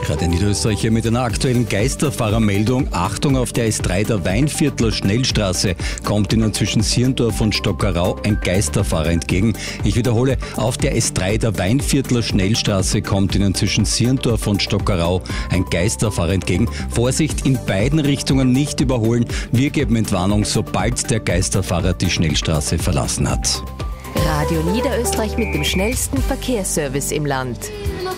gerade in Niederösterreich hier mit einer aktuellen Geisterfahrermeldung. Achtung, auf der S3 der Weinviertler Schnellstraße kommt Ihnen zwischen Sierndorf und Stockerau ein Geisterfahrer entgegen. Ich wiederhole, auf der S3 der Weinviertler Schnellstraße kommt Ihnen zwischen Sierndorf und Stockerau ein Geisterfahrer entgegen. Vorsicht, in beiden Richtungen nicht überholen. Wir geben Entwarnung, sobald der Geisterfahrer die Schnellstraße verlassen hat. Radio Niederösterreich mit dem schnellsten Verkehrsservice im Land.